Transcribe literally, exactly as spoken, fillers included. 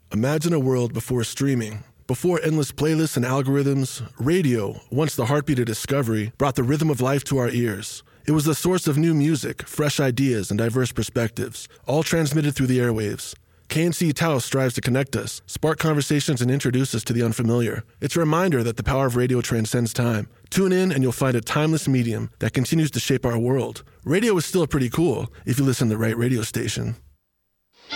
Imagine a world before streaming. Before endless playlists and algorithms, radio, once the heartbeat of discovery, brought the rhythm of life to our ears. It was the source of new music, fresh ideas, and diverse perspectives, all transmitted through the airwaves. K N C Taos strives to connect us, spark conversations, and introduce us to the unfamiliar. It's a reminder that the power of radio transcends time. Tune in and you'll find a timeless medium that continues to shape our world. Radio is still pretty cool if you listen to the right radio station.